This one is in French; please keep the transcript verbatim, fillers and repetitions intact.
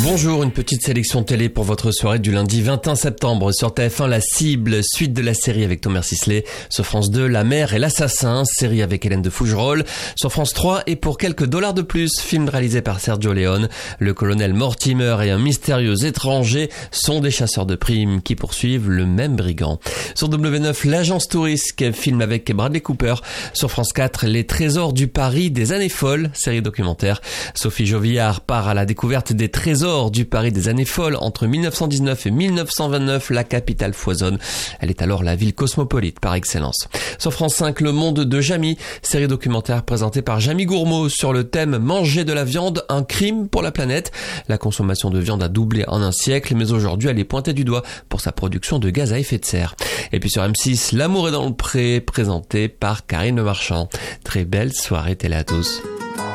Bonjour, une petite sélection télé pour votre soirée du lundi vingt et un septembre. Sur T F un, La Cible, suite de la série avec Thomas Sisley. Sur France deux, La Mère et l'Assassin, série avec Hélène de Fougerolles. Sur France trois, et pour quelques dollars de plus, film réalisé par Sergio Leone. Le colonel Mortimer et un mystérieux étranger sont des chasseurs de primes qui poursuivent le même brigand. Sur W neuf, L'Agence Touriste, film avec Bradley Cooper. Sur France quatre, Les Trésors du Paris des années folles, série documentaire. Sophie Jovillard part à la découverte des trésors du Paris des années folles. Entre mille neuf cent dix-neuf et mille neuf cent vingt-neuf, la capitale foisonne. Elle est alors la ville cosmopolite par excellence. Sur France cinq, Le Monde de Jamie, série documentaire présentée par Jamie Gourmaud sur le thème Manger de la viande, un crime pour la planète. La consommation de viande a doublé en un siècle, mais aujourd'hui elle est pointée du doigt pour sa production de gaz à effet de serre. Et puis sur M six, L'amour est dans le pré, présenté par Karine Le Marchand. Très belle soirée télé à tous.